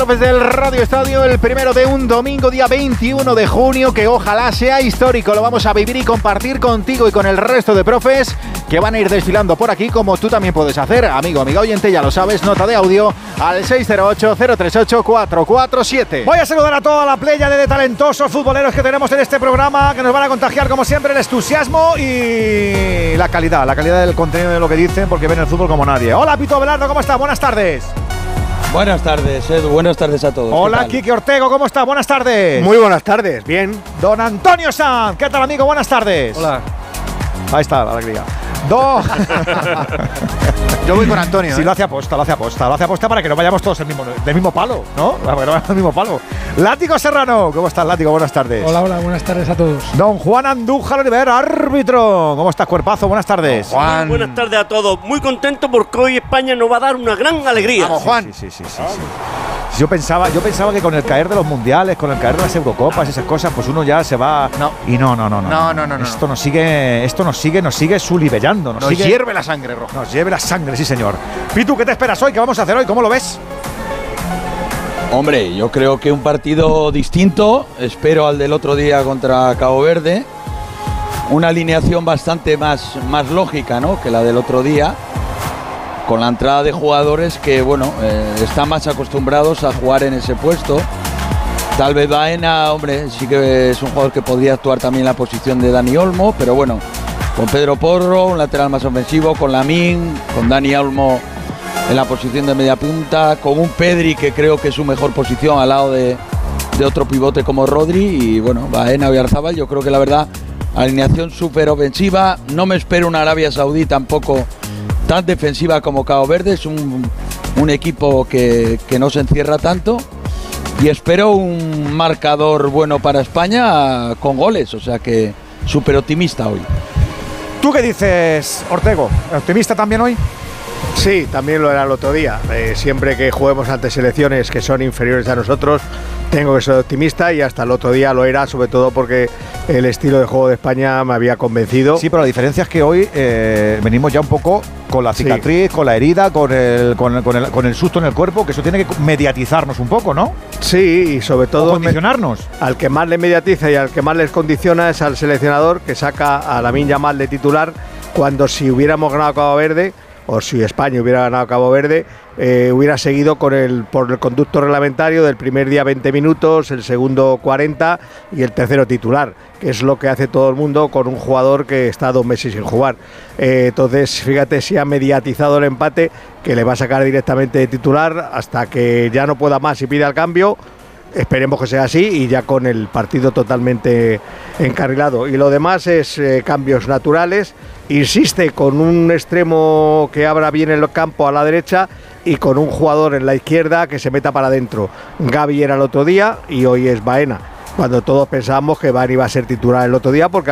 Desde el Radio Estadio, el primero de un domingo, día 21 de junio, que ojalá sea histórico. Lo vamos a vivir y compartir contigo y con el resto de profes que van a ir desfilando por aquí, como tú también puedes hacer. Amigo, amiga oyente, ya lo sabes, nota de audio al 608-038-447. Voy a saludar a toda la playa de talentosos futboleros que tenemos en este programa, que nos van a contagiar, como siempre, el entusiasmo y la calidad del contenido de lo que dicen, porque ven el fútbol como nadie. Hola, Pito Abelardo, ¿cómo estás? Buenas tardes. Buenas tardes, Edu. Buenas tardes a todos. Hola, Quique Ortego, ¿cómo está? Buenas tardes. Muy buenas tardes, bien. Don Antonio Sanz, ¿qué tal, amigo? Buenas tardes. Hola. Ahí está la alegría. Yo voy con Antonio. Sí, lo hace aposta para que no vayamos todos del mismo palo, ¿no? Para que no vayamos del mismo palo. Látigo Serrano, ¿cómo estás, Látigo? Buenas tardes. Hola, buenas tardes a todos. Don Juan Andújar Oliver, árbitro. ¿Cómo estás, cuerpazo? Buenas tardes. Juan. Muy buenas tardes a todos. Muy contento porque hoy España nos va a dar una gran alegría. Vamos, Juan. Sí. Yo pensaba que con el caer de los mundiales, con el caer de las Eurocopas, esas cosas, pues uno ya se va. No. Y no. No. Esto nos sigue sulibellando. Nos hierve la sangre roja. Nos hierve la sangre, sí, señor. Pitu, ¿qué te esperas hoy? ¿Qué vamos a hacer hoy? ¿Cómo lo ves? Hombre, yo creo que un partido distinto. Espero al del otro día contra Cabo Verde. Una alineación bastante más lógica, ¿no?, que la del otro día. Con la entrada de jugadores que, están más acostumbrados a jugar en ese puesto. Tal vez Baena, hombre, sí que es un jugador que podría actuar también en la posición de Dani Olmo, pero bueno, con Pedro Porro, un lateral más ofensivo, con Lamín, con Dani Olmo en la posición de media punta, con un Pedri que creo que es su mejor posición al lado de otro pivote como Rodri, y Baena, Oyarzabal. Yo creo que la verdad, alineación súper ofensiva. No me espero una Arabia Saudí tampoco tan defensiva como Cabo Verde. Es un equipo que no se encierra tanto, y espero un marcador bueno para España con goles, o sea que súper optimista hoy. ¿Tú qué dices, Ortego? ¿Optimista también hoy? Sí, también lo era el otro día. Siempre que juguemos ante selecciones que son inferiores a nosotros, tengo que ser optimista, y hasta el otro día lo era, sobre todo porque el estilo de juego de España me había convencido. Sí, pero la diferencia es que hoy venimos ya un poco con la cicatriz, sí, con la herida, con el susto en el cuerpo, que eso tiene que mediatizarnos un poco, ¿no? Sí, y sobre todo condicionarnos. Al que más le mediatiza y al que más les condiciona es al seleccionador, que saca a Lamine Yamal de titular, cuando si hubiéramos ganado Cabo Verde, o si España hubiera ganado Cabo Verde, hubiera seguido por el conducto reglamentario del primer día 20 minutos, el segundo 40 y el tercero titular, que es lo que hace todo el mundo con un jugador que está 2 meses sin jugar. Entonces, fíjate si ha mediatizado el empate, que le va a sacar directamente de titular hasta que ya no pueda más y pida el cambio. Esperemos que sea así, y ya con el partido totalmente encarrilado. Y lo demás es cambios naturales. Insiste con un extremo que abra bien el campo a la derecha y con un jugador en la izquierda que se meta para adentro. Gavi era el otro día y hoy es Baena, cuando todos pensábamos que Baena iba a ser titular el otro día porque